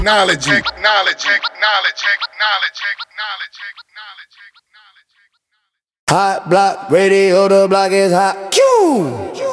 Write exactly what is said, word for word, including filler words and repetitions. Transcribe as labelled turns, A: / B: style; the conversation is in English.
A: Technology, technology, technology, technology, technology, technology.
B: Hot block radio, the block is hot. Q.